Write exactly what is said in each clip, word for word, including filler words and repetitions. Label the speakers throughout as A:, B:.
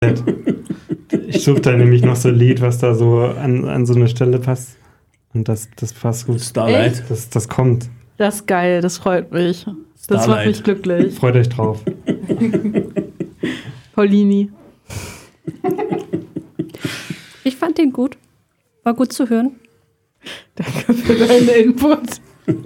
A: Ich suche da nämlich noch so ein Lied, was da so an, an so eine Stelle passt. Und das, das passt gut.
B: Starlight.
A: Das, das kommt.
C: Das ist geil, das freut mich. Das
B: Starlight.
C: macht mich glücklich.
A: Freut euch drauf.
C: Paulini.
D: Ich fand den gut. War gut zu hören.
C: Danke für deinen Input.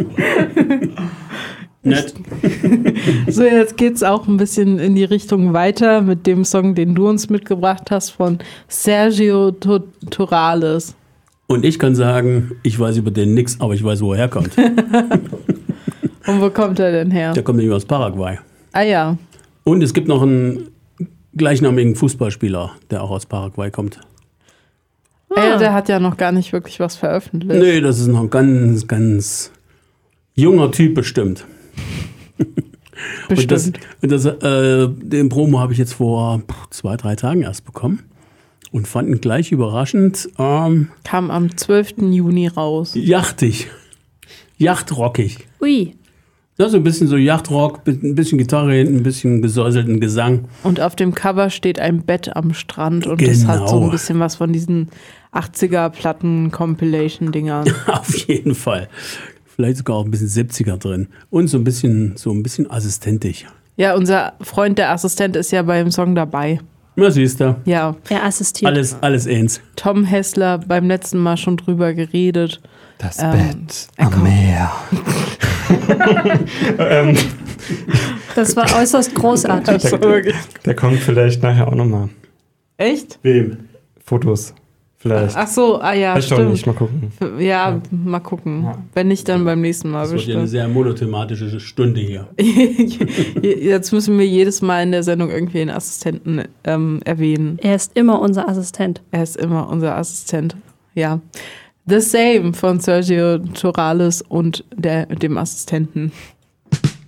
B: Nett.
C: So, jetzt geht's auch ein bisschen in die Richtung weiter mit dem Song, den du uns mitgebracht hast, von Sergio Torales.
B: Und ich kann sagen, ich weiß über den nix, aber ich weiß, wo er herkommt.
C: Und wo kommt er denn her?
B: Der kommt nämlich aus Paraguay.
C: Ah ja.
B: Und es gibt noch einen gleichnamigen Fußballspieler, der auch aus Paraguay kommt.
C: Ah. Äh, der hat ja noch gar nicht wirklich was veröffentlicht.
B: Nee, das ist noch ein ganz, ganz junger Typ bestimmt.
C: Bestimmt.
B: Und das, und das, äh, den Promo habe ich jetzt vor zwei, drei Tagen erst bekommen und fand ihn gleich überraschend. Ähm,
C: Kam am zwölften Juni raus.
B: Yachtig. Yachtrockig.
D: Ui.
B: Ja, so ein bisschen so Yachtrock, ein bisschen Gitarre hinten, ein bisschen gesäuselten Gesang.
C: Und auf dem Cover steht ein Bett am Strand und
B: Genau.
C: das hat so ein bisschen was von diesen achtziger-Platten-Compilation-Dingern.
B: Auf jeden Fall. Vielleicht sogar auch ein bisschen siebziger drin. Und so ein bisschen, so ein bisschen assistentisch.
C: Ja, unser Freund, der Assistent, ist ja beim Song dabei.
B: Na, siehst du.
C: Ja,
D: Er assistiert.
B: Alles, alles eins.
C: Tom Hessler, beim letzten Mal schon drüber geredet.
A: Das
C: Ähm,
A: Bett
C: er
A: am
C: kommt.
A: Meer. ähm,
D: Das war äußerst großartig.
A: der, der kommt vielleicht nachher auch nochmal.
C: Echt?
B: Wem?
A: Fotos. Vielleicht.
C: Ach so, ah ja,
A: Vielleicht doch
C: stimmt.
A: nicht. Mal gucken.
C: Ja,
A: Ja.
C: mal gucken.
A: Ja.
C: Wenn nicht, dann beim nächsten Mal
B: Das wird ja eine
C: bestimmt.
B: sehr monothematische Stunde hier.
C: Jetzt müssen wir jedes Mal in der Sendung irgendwie einen Assistenten ähm, erwähnen.
D: Er ist immer unser Assistent.
C: Er ist immer unser Assistent. Ja. The Same von Sergio Torales und der, dem Assistenten.